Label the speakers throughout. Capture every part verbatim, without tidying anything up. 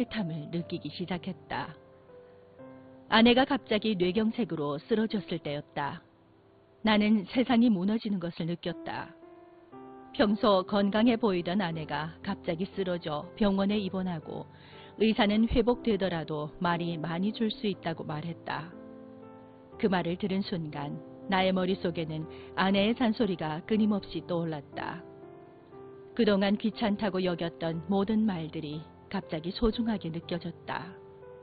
Speaker 1: 따뜻함을 느끼기 시작했다. 아내가 갑자기 뇌경색으로 쓰러졌을 때였다. 나는 세상이 무너지는 것을 느꼈다. 평소 건강해 보이던 아내가 갑자기 쓰러져 병원에 입원하고 의사는 회복되더라도 말이 많이 줄 수 있다고 말했다. 그 말을 들은 순간 나의 머릿속에는 아내의 잔소리가 끊임없이 떠올랐다. 그동안 귀찮다고 여겼던 모든 말들이 갑자기 소중하게 느껴졌다.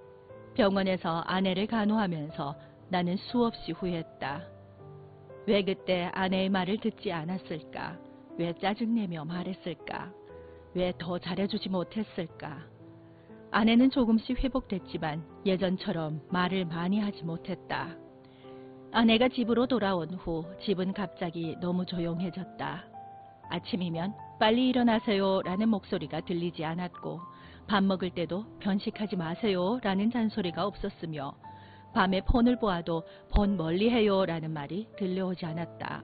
Speaker 1: 병원에서 아내를 간호하면서 나는 수없이 후회했다. 왜 그때 아내의 말을 듣지 않았을까? 왜 짜증내며 말했을까? 왜 더 잘해주지 못했을까? 아내는 조금씩 회복됐지만 예전처럼 말을 많이 하지 못했다. 아내가 집으로 돌아온 후 집은 갑자기 너무 조용해졌다. 아침이면 빨리 일어나세요 라는 목소리가 들리지 않았고 밥 먹을 때도 편식하지 마세요 라는 잔소리가 없었으며 밤에 폰을 보아도 폰 멀리 해요 라는 말이 들려오지 않았다.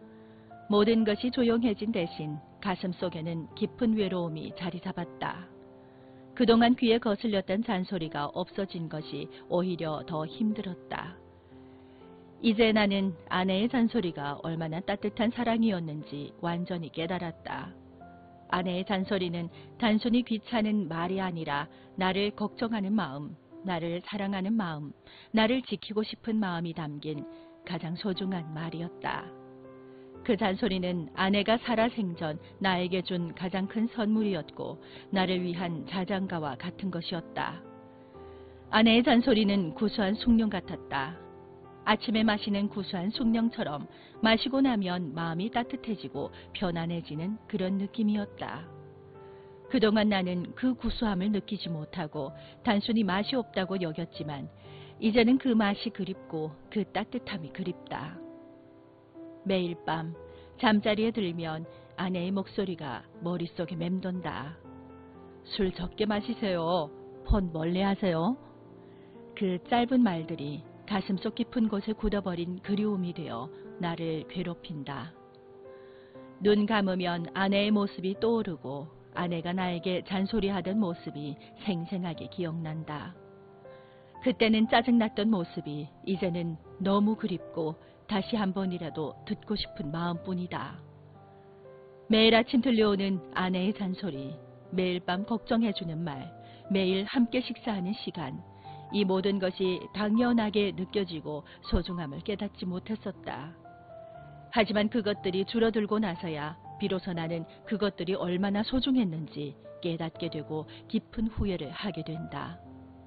Speaker 1: 모든 것이 조용해진 대신 가슴 속에는 깊은 외로움이 자리 잡았다. 그동안 귀에 거슬렸던 잔소리가 없어진 것이 오히려 더 힘들었다. 이제 나는 아내의 잔소리가 얼마나 따뜻한 사랑이었는지 완전히 깨달았다. 아내의 잔소리는 단순히 귀찮은 말이 아니라 나를 걱정하는 마음, 나를 사랑하는 마음, 나를 지키고 싶은 마음이 담긴 가장 소중한 말이었다. 그 잔소리는 아내가 살아생전 나에게 준 가장 큰 선물이었고 나를 위한 자장가와 같은 것이었다. 아내의 잔소리는 구수한 숭늉 같았다. 아침에 마시는 구수한 숭늉처럼 마시고 나면 마음이 따뜻해지고 편안해지는 그런 느낌이었다. 그동안 나는 그 구수함을 느끼지 못하고 단순히 맛이 없다고 여겼지만 이제는 그 맛이 그립고 그 따뜻함이 그립다. 매일 밤 잠자리에 들면 아내의 목소리가 머릿속에 맴돈다. 술 적게 마시세요. 폰 멀리 하세요. 그 짧은 말들이 가슴속 깊은 곳에 굳어버린 그리움이 되어 나를 괴롭힌다. 눈 감으면 아내의 모습이 떠오르고 아내가 나에게 잔소리하던 모습이 생생하게 기억난다. 그때는 짜증났던 모습이 이제는 너무 그립고 다시 한 번이라도 듣고 싶은 마음뿐이다. 매일 아침 들려오는 아내의 잔소리, 매일 밤 걱정해주는 말, 매일 함께 식사하는 시간, 이 모든 것이 당연하게 느껴지고 소중함을 깨닫지 못했었다. 하지만 그것들이 줄어들고 나서야 비로소 나는 그것들이 얼마나 소중했는지 깨닫게 되고 깊은 후회를 하게 된다.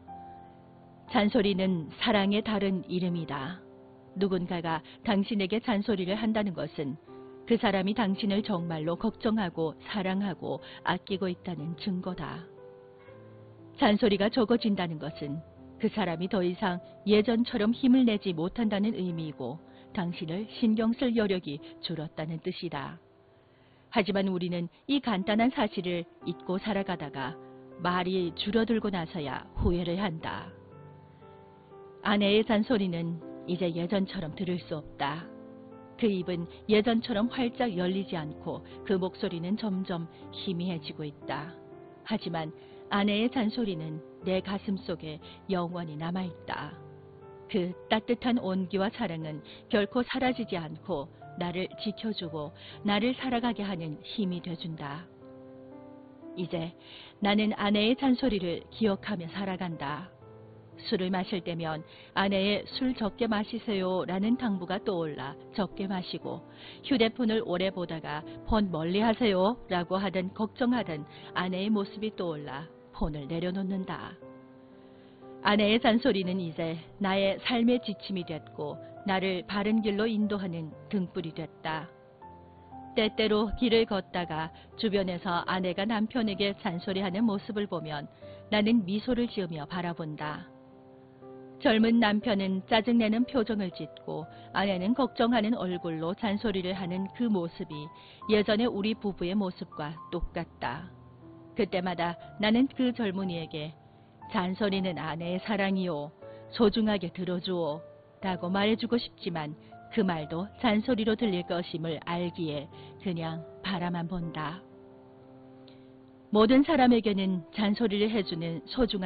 Speaker 1: 잔소리는 사랑의 다른 이름이다. 누군가가 당신에게 잔소리를 한다는 것은 그 사람이 당신을 정말로 걱정하고 사랑하고 아끼고 있다는 증거다. 잔소리가 적어진다는 것은 그 사람이 더 이상 예전처럼 힘을 내지 못한다는 의미이고 당신을 신경 쓸 여력이 줄었다는 뜻이다. 하지만 우리는 이 간단한 사실을 잊고 살아가다가 말이 줄어들고 나서야 후회를 한다. 아내의 잔소리는 이제 예전처럼 들을 수 없다. 그 입은 예전처럼 활짝 열리지 않고 그 목소리는 점점 희미해지고 있다. 하지만 아내의 잔소리는 내 가슴 속에 영원히 남아있다. 그 따뜻한 온기와 사랑은 결코 사라지지 않고 나를 지켜주고 나를 살아가게 하는 힘이 돼준다. 이제 나는 아내의 잔소리를 기억하며 살아간다. 술을 마실 때면 아내의 술 적게 마시세요 라는 당부가 떠올라 적게 마시고 휴대폰을 오래 보다가 폰 멀리 하세요 라고 하던 걱정하던 아내의 모습이 떠올라 폰을 내려놓는다. 아내의 잔소리는 이제 나의 삶의 지침이 됐고 나를 바른 길로 인도하는 등불이 됐다. 때때로 길을 걷다가 주변에서 아내가 남편에게 잔소리하는 모습을 보면 나는 미소를 지으며 바라본다. 젊은 남편은 짜증내는 표정을 짓고 아내는 걱정하는 얼굴로 잔소리를 하는 그 모습이 예전의 우리 부부의 모습과 똑같다. 그때마다 나는 그 젊은이에게 잔소리는 아내의 사랑이요. 소중하게 들어주오. 라고 말해주고 싶지만 그 말도 잔소리로 들릴 것임을 알기에 그냥 바라만 본다. 모든 사람에게는 잔소리를 해주는 소중한